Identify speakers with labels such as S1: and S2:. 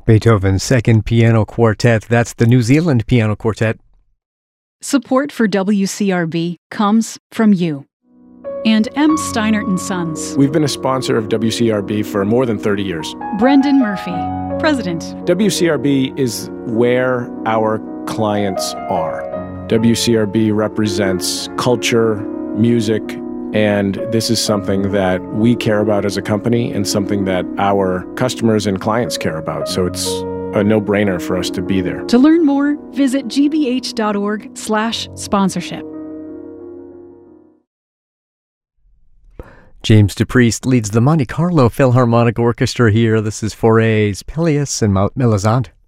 S1: Beethoven's Second Piano Quartet. That's the New Zealand Piano Quartet.
S2: Support for WCRB comes from you and M. Steinert & Sons.
S3: We've been a sponsor of WCRB for more than 30 years.
S2: Brendan Murphy, President.
S3: WCRB is where our clients are. WCRB represents culture, music, and this is something that we care about as a company and something that our customers and clients care about. So it's a no-brainer for us to be there.
S2: To learn more, visit gbh.org/sponsorship.
S1: James DePriest leads the Monte Carlo Philharmonic Orchestra here. This is Foray's Pelleas and Mount Milazant.